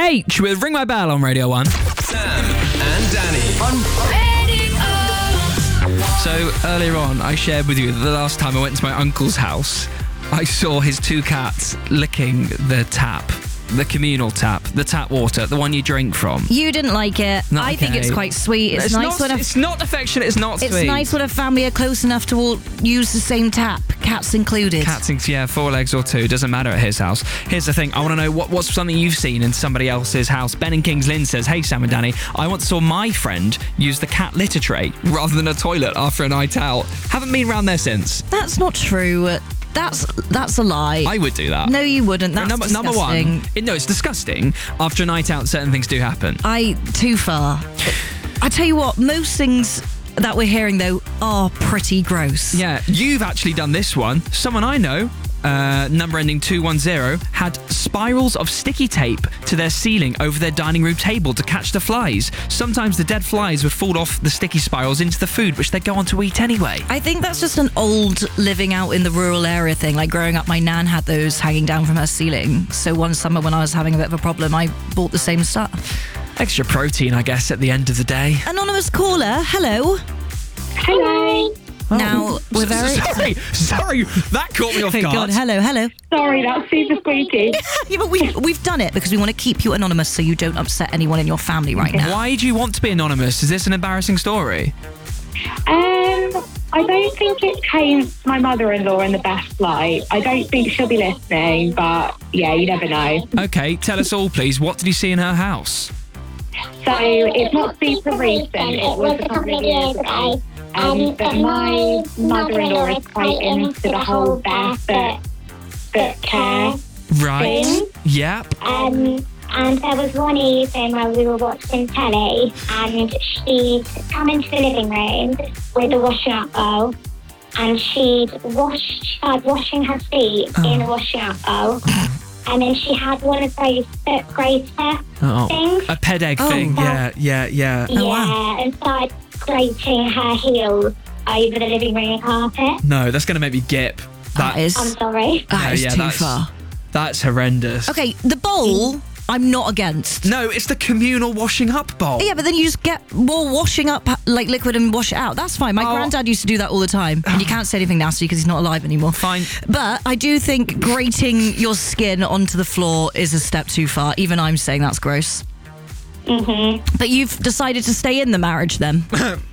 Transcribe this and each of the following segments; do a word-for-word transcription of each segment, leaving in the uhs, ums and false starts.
H with Ring My Bell on Radio one. Sam and Danny on Radio. So earlier on, I shared with you that the last time I went to my uncle's house, I saw his two cats licking the tap. The communal tap, the tap water, the one you drink from. You didn't like it. Not I think okay. it's quite sweet. It's, It's nice not, when a, it's not affectionate, it's not it's sweet. nice when a family are close enough to all use the same tap, cats included. Cats, in- yeah, four legs or two, doesn't matter at his house. Here's the thing, I want to know what, what's something you've seen in somebody else's house. Ben in Kings Lynn says, hey Sam and Danny, I once saw my friend use the cat litter tray rather than a toilet after a night out. Haven't been round there since. That's not true. That's that's a lie. I would do that. No, you wouldn't. That's number, disgusting. number one, it, no, it's disgusting. After a night out, certain things do happen. I too far. I tell you what, most things that we're hearing though are pretty gross. Yeah, you've actually done this one. Someone I know, uh, number ending two one zero, had spirals of sticky tape to their ceiling over their dining room table to catch the flies. Sometimes the dead flies would fall off the sticky spirals into the food, which they go on to eat anyway. I think that's just an old living out in the rural area thing. Like growing up, my nan had those hanging down from her ceiling. So one summer when I was having a bit of a problem, I bought the same stuff. Extra protein, I guess, at the end of the day. Anonymous caller, hello. Hello. Now, we're very... Sorry, sorry, that caught me off Thank guard. God, hello, hello. Sorry, that's super squeaky. Yeah, but we, we've done it because we want to keep you anonymous so you don't upset anyone in your family right now. Why do you want to be anonymous? Is this an embarrassing story? Um, I don't think it paints my mother-in-law in the best light. I don't think she'll be listening, but yeah, you never know. Okay, tell us all, please. What did you see in her house? So it's not super recent. It was a couple of years ago. Um, but my mother-in-law is quite into the whole barefoot foot care Right. thing. Yep. Um, and there was one evening where we were watching telly and she'd come into the living room with a washing up bowl and she'd washed, started washing her feet Oh. in a washing up bowl. And then she had one of those foot grater Oh. things. A ped egg Oh, thing. that- Yeah, yeah, yeah. yeah, wow. and started grating her heels over the living room carpet. No, that's going to make me gip. That is, I'm sorry. that is yeah, too that's- far. That's horrendous. Okay, the bowl, I'm not against. No, it's the communal washing up bowl. Yeah, but then you just get more washing up, like liquid, and wash it out. That's fine. My Oh. granddad used to do that all the time. And you can't say anything nasty because he's not alive anymore. Fine. But I do think grating your skin onto the floor is a step too far. Even I'm saying that's gross. Mm-hmm. But you've decided to stay in the marriage then?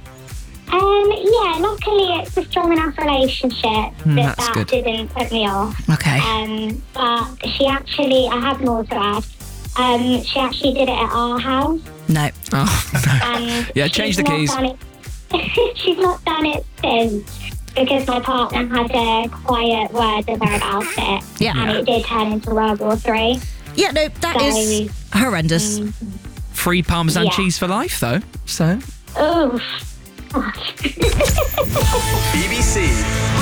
Um, yeah, luckily it's a strong enough relationship that that's that good. didn't put me off. Okay. Um, but she actually, I have more to add. Um, she actually did it at our house. No. Oh, no. And Yeah, she's change the not keys. done it- she's not done it since because my partner had a quiet word with her about it. Yeah. And it did turn into World War Three. Yeah, no, that is horrendous. Free Parmesan Yeah. cheese for life, though. So. Oof. B B C